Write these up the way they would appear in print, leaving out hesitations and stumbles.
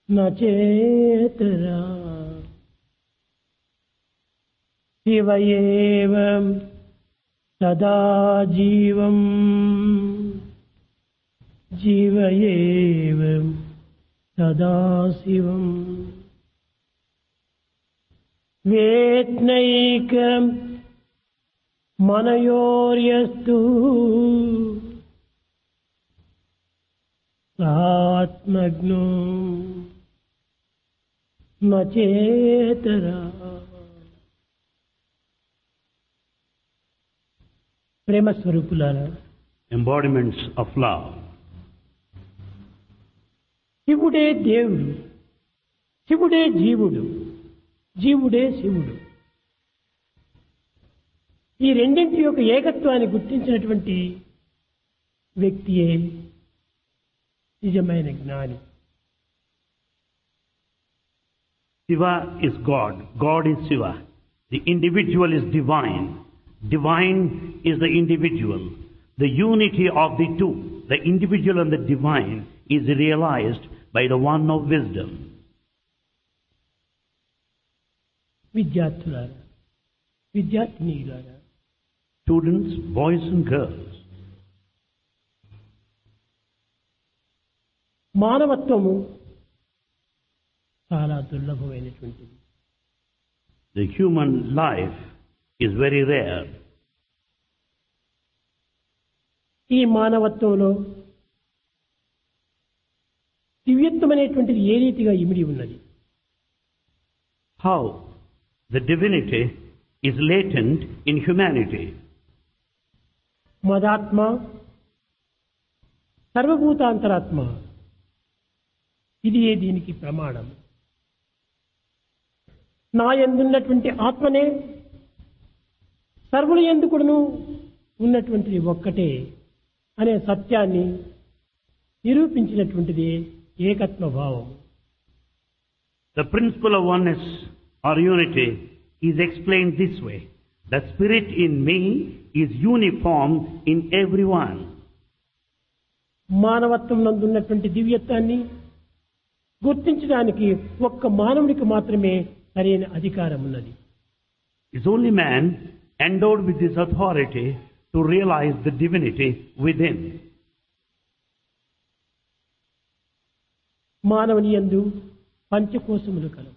నచేతరా శివ ఏవ సదా జీవం జీవ ఏవ సదా శివం వేత్నైకం మనయోర్యస్తు ఆత్మజ్ఞో నచేతరా. ప్రేమ స్వరూపులారా, embodiments of love. శివుడే దేవుడు, శివుడే జీవుడు, జీవుడే శివుడు. ఈ రెండింటి యొక్క ఏకత్వాన్ని గుర్తించినటువంటి వ్యక్తియే నిజమైన జ్ఞాని. Shiva is God, God is Shiva. The individual is divine, divine is the individual. The unity of the two, the individual and the divine, is realized by the one of wisdom. విద్యార్థులారా, విద్యార్థినీలారా, Students, boys and girls, మానవత్వము చాలా దుర్లభమైనటువంటిది. the human life is very rare. ఈ మానవత్వంలో దివ్యత్వం అనేటువంటిది ఏ రీతిగా ఇమిడి ఉన్నది. How the divinity is latent in humanity. మదాత్మ సర్వభూతాంతరాత్మ, ఇది దీనికి ప్రమాణం. నా యందున్నటువంటి ఆత్మనే సర్వుల యందు కూడాను ఉన్నటువంటిది ఒక్కటే అనే సత్యాన్ని నిరూపించినటువంటిది ఏకత్వ భావం. The principle of oneness or unity is explained this way. The spirit in me is uniform in everyone. మానవత్వం నందున్నటువంటి దివ్యత్వాన్ని గుర్తించడానికి ఒక్క మానవుడికి మాత్రమే సరైన అధికారం ఉన్నది. It's only man endowed with this authority to realize the divinity within. మానవుని యందు పంచకోశములు కలవు.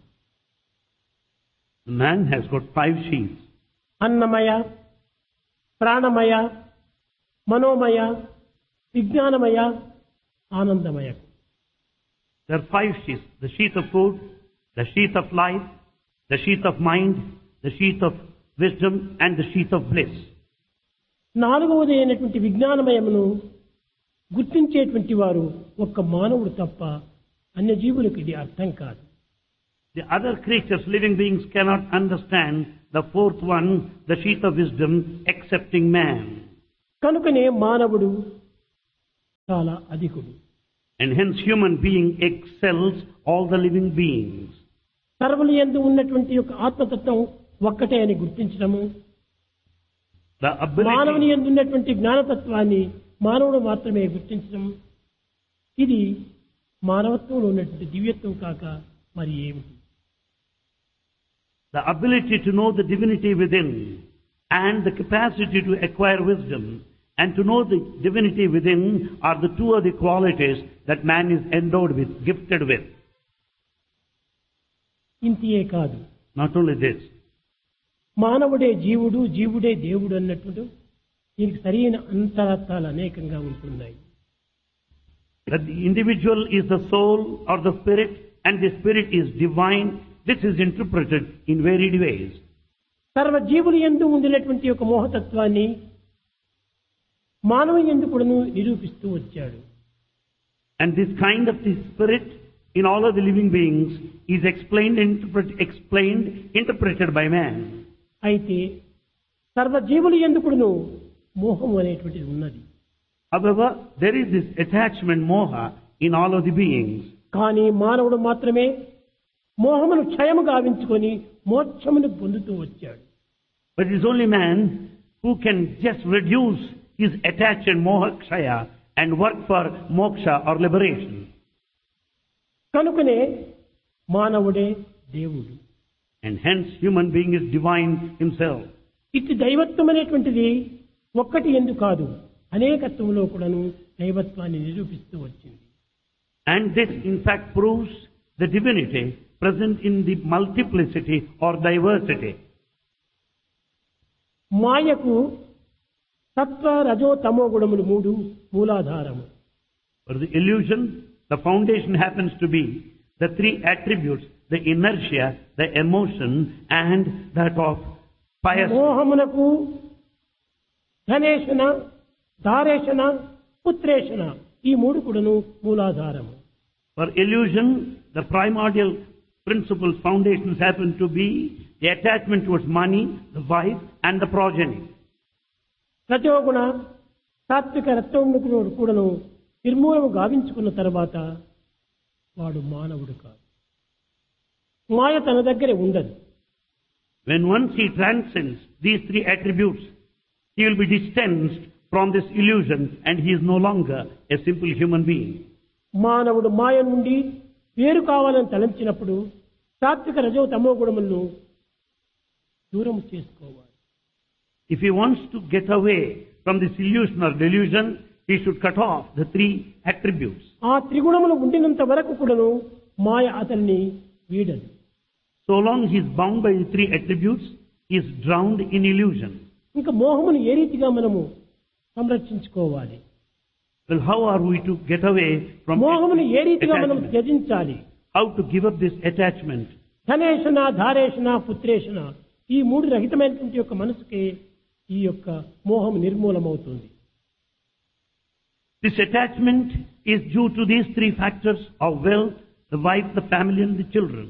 Man has got 5 sheaths. అన్నమయ, ప్రాణమయ, మనోమయ, విజ్ఞానమయ, ఆనందమయ. There are 5 sheaths. The sheath of food, the sheath of life, the sheath of mind, the sheath of wisdom and the sheath of bliss. నాలుగవది అయినటువంటి విజ్ఞానమయమును గుర్తించేటువంటి వారు ఒక్క మానవుడు తప్ప అన్య జీవులకు ఇది అర్థం కాదు. The other creatures, living beings, cannot understand the fourth one, the sheath of wisdom, excepting man. కనుకనే మానవుడు చాలా అధికుడు. And hence human being excels all the living beings. సర్వుల యందు ఉన్నటువంటి యొక్క ఆత్మతత్వం ఒక్కటే అని గుర్తించడము, The మానవుని ability, యందు ఉన్నటువంటి జ్ఞానతత్వాన్ని మానవుడు మాత్రమే గుర్తించడం, ఇది మానవత్వంలో ఉన్నటువంటి దివ్యత్వం కాక మరి ఏమిటి? the ability to know the divinity within and the capacity to acquire wisdom and to know the divinity within are the two other qualities that man is endowed with, gifted with. ఇంతియే కాదు, Not only this, మానవుడే జీవుడు, జీవుడే దేవుడు అన్నట్టు దీనికి సరైన అంతరార్థాలు అనేకంగా ఉంటున్నాయి. that the individual is the soul or the spirit and the spirit is divine. This is interpreted in varied ways. సర్వ జీవులు యందు ఉండినటువంటి ఒక మోహతత్వాన్ని మానవ యందు కూడాను నిరూపిస్తూ వచ్చాడు. And this kind of the spirit in all of the living beings is explained, interpreted by man. అయితే సర్వ జీవులు యందు కూడాను మోహం అనేటువంటిది ఉన్నది. However, there is this attachment, moha, in all of the beings. కానీ మానవుడు మాత్రమే మోహమును క్షయము గావించుకొని మోక్షమును పొందుతూ వచ్చాడు. But it is only man who can just reduce his attachment, moha kshaya, and work for moksha or liberation. కనుకనే మానవుడే దేవుడు. And hence human being is divine himself. ఇటు దైవత్వం అనేటువంటిది ఒక్కటి ఎందుకు కాదు, అనేకత్వంలో కూడాను దైవత్వాన్ని నిరూపిస్తూ వచ్చింది. And this in fact proves the divinity present in the multiplicity or diversity. మాయకు సత్వ రజో తమో గుణములు మూడు మూలాధారము. For the illusion, the foundation happens to be the three attributes, the inertia, the emotion, and that of pious. మోహమునకు ధనేషణ, ధారేషణ, పుత్రేషణ ఈ మూడు కూడాను మూలాధారము. For illusion, the primordial principles, foundations happen to be the attachment towards money, the wife, and the progeny. రజోగుణ సాత్విక రత్వమును కూడాను నిర్మూలము గావించుకున్న తర్వాత వాడు మానవుడు కాదు. మాయ తన దగ్గరే ఉండదు. When once he transcends these three attributes, he will be distanced from this illusion and he is no longer a simple human being. మానవుడు మాయ నుండి వేరు కావాలని తలంచినప్పుడు సాత్విక రజో తమో గుణములను దూరం చేసుకోవాలి. If he wants to get away from this illusion or delusion, he should cut off the three attributes. ఆ త్రిగుణములు ఉండినంత వరకు కూడాను మాయ అతన్ని వీడదు. So long he is bound by the three attributes, he is drowned in illusion. ఇంకా మోహమును ఏ రీతిగా మనము సంరక్షించుకోవాలి? Well, how are we to get away from మోహమును ఏ రీతిగా మనం attachment? త్యజించాలి? How to give up this attachment? ధనేషణ, ధారేషణ, పుత్రేషణ ఈ మూడు రహితమైనటువంటి యొక్క మనసుకే ఈ యొక్క మోహం నిర్మూలమవుతుంది. This attachment is due to these three factors of wealth, the wife, the family, and the children.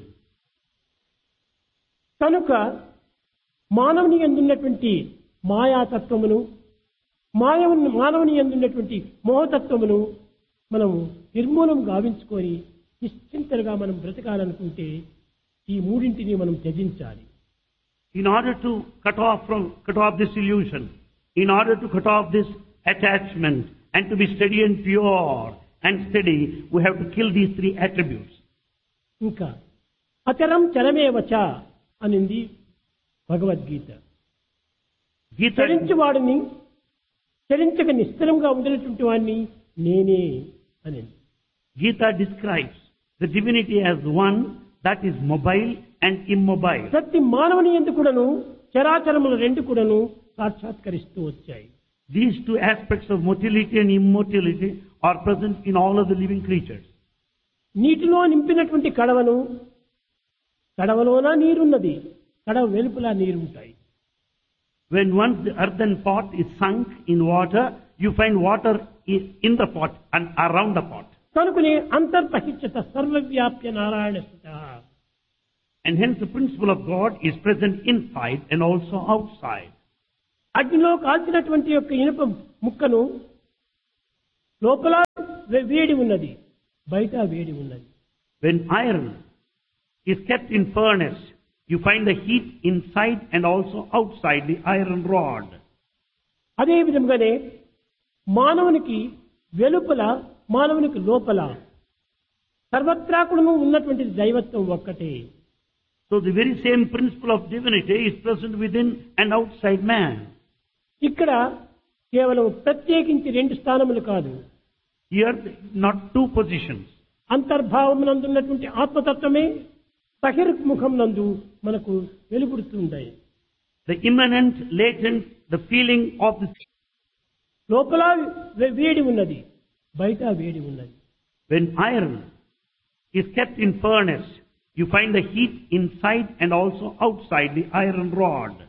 కనుక మానవుని యందున్నటువంటి మాయాతత్వమును, మానవుని యందున్నటువంటి మోహతత్వమును మనము నిర్మూలం గావించుకొని నిశ్చింతలుగా మనం బ్రతకాలనుకుంటే ఈ మూడింటిని మనం త్యజించాలి. In order to cut off this illusion, in order to cut off this attachment, and to be steady and pure and steady, we have to kill these three attributes. ఇంకా అచరం చరమేవచ అనింది భగవద్గీత. Gita, చరించువాడిని చరించక నిశ్చలంగా ఉండినటువంటి వాడిని నేనే అనింది. Gita describes the divinity as one that is mobile and immobile. ప్రతి మానవుని యందు కూడాను చరాచరములు రెండు కూడాను సాక్షాత్కరిస్తూ వచ్చాయి. These two aspects of motility and immortality are present in all of the living creatures. నీటిలో నింపినటువంటి కడవలోన నీరున్నది, కడవ వెలుపల నీరుంటాయి. When once the earthen pot is sunk in water, you find water in the pot and around the pot. కనుకనే అంతర్బహిష్యత సర్వవ్యాప్య Narayana స్థితః. And hence the principle of God is present inside and also outside. అగ్నిలో కాల్చినటువంటి యొక్క ఇనుప ముక్కను లోపల వేడి ఉన్నది, బయట వేడి ఉన్నది. When iron is kept in furnace, you find the heat inside and also outside the iron rod. అదే విధంగానే మానవునికి వెలుపల, మానవునికి లోపల సర్వత్రా కూడా ఉన్నటువంటి దైవత్వం ఒక్కటే. So the very same principle of divinity is present within and outside man. ఇక్కడ కేవలం ప్రత్యేకించి రెండు స్థానములు కాదు, Here not two positions. అంతర్భావం నందున్నటువంటి ఆత్మతత్వమే బహిర్ముఖం నందు మనకు వెలుగుడుతుంటాయి. The immanent, latent, the feeling of the... లోపల వేడి ఉన్నది, బయట వేడి ఉన్నది. When iron is kept in furnace, you find the heat inside and also outside the iron rod.